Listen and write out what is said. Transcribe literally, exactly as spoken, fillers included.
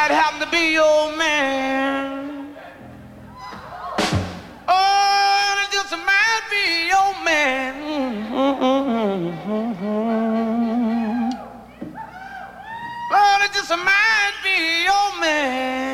might happen to be your man. Oh, it just might be your man. Mm-hmm. Lord, it just might be your man.